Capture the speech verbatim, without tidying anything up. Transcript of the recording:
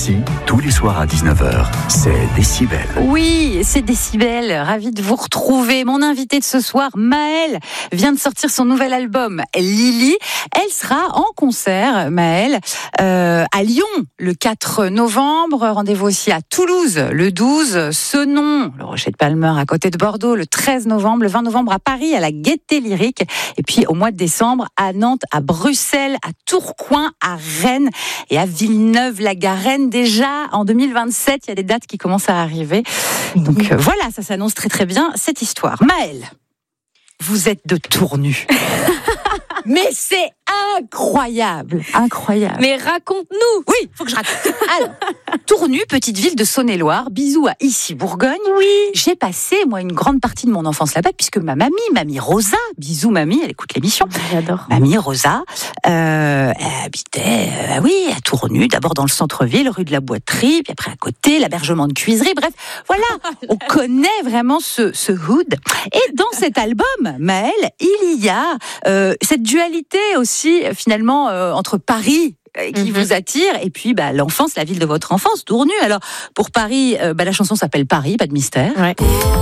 Ici, tous les soirs à dix-neuf heures, c'est Décibel. Oui, c'est Décibel. Ravi de vous retrouver. Mon invité de ce soir, Maëlle, vient de sortir son nouvel album, Lily. Elle sera en concert, Maëlle, euh, à Lyon, le quatre novembre. Rendez-vous aussi à Toulouse, le douze. Senon, le Rocher de Palmer, à côté de Bordeaux, le treize novembre. Le vingt novembre à Paris, à la Gaîté Lyrique. Et puis au mois de décembre, à Nantes, à Bruxelles, à Tourcoing, à Rennes et à Villeneuve-la-Garenne. Déjà en deux mille vingt-sept, il y a des dates qui commencent à arriver. Donc euh, voilà, ça s'annonce très très bien cette histoire. Maëlle, vous êtes de Tournu. Mais c'est incroyable, incroyable. Mais raconte-nous. Oui, faut que je raconte. Alors, Tournu, petite ville de Saône-et-Loire, bisous à Issy-Bourgogne. Oui. J'ai passé, moi, une grande partie de mon enfance là-bas, puisque ma mamie, mamie Rosa, bisous mamie, elle écoute l'émission. J'adore. Mamie Rosa, euh, elle habitait, euh, oui, à Tournu, d'abord dans le centre-ville, rue de la Boiterie, puis après à côté, l'Abergement de Cuisery. Bref, voilà, on connaît vraiment ce, ce hood. Et dans cet album, Maëlle, il y a euh, cette dualité aussi, finalement, euh, entre Paris qui mm-hmm. vous attire, et puis bah, l'enfance, la ville de votre enfance, Tournu. Alors, pour Paris, euh, bah, la chanson s'appelle Paris, pas de mystère. Ouais.